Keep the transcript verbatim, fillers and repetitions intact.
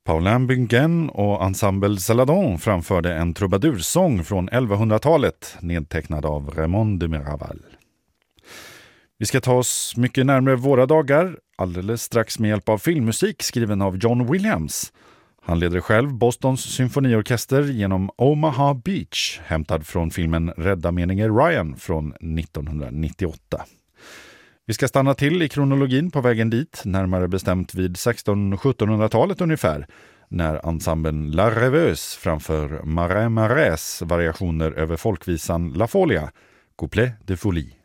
Paulin Bingen och Ensemble Celadon framförde en trubadursång från elvahundratalet nedtecknad av Raymond de Miraval. Vi ska ta oss mycket närmare våra dagar alldeles strax med hjälp av filmmusik skriven av John Williams. Han leder själv Bostons symfoniorkester genom Omaha Beach, hämtad från filmen Rädda meningen Ryan från nittonhundranittioåtta. Vi ska stanna till i kronologin på vägen dit, närmare bestämt vid sextonhundra-sjuttonhundratalet ungefär, när ensemblen La Rêveuse framför Marais Marais variationer över folkvisan La Folia, Couplet de Folie.